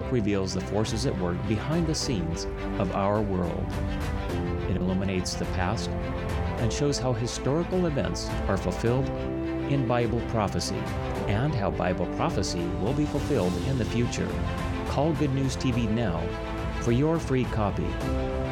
book reveals the forces at work behind the scenes of our world. It illuminates the past and shows how historical events are fulfilled in Bible prophecy and how Bible prophecy will be fulfilled in the future. Call Good News TV now for your free copy.